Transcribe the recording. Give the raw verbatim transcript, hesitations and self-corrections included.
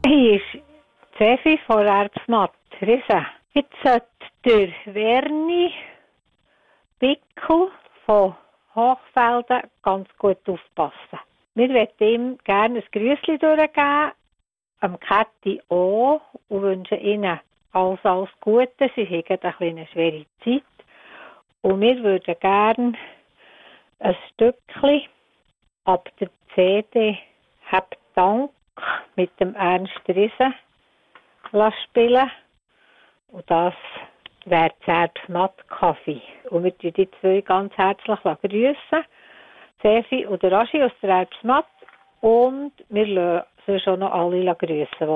Hier ist Zefi von Erbsmatt, Riese. Jetzt sollte der Werni Bickel von Hochfelden ganz gut aufpassen. Wir möchten ihm gerne ein Grüßchen durchgeben, am Käthi auch, und wünschen ihnen alles, alles Gute. Sie haben eine schwere Zeit. Und wir würden gerne ein Stückchen ab der C D «Hab Dank» mit dem Ernst Riese spielen. Und das wäre das Erbsmatt-Kaffee. Und wir grüßen die zwei ganz herzlich grüßen. Zefi und der Aschi aus der Erbsmatt. Und wir lassen schon noch alle grüßen,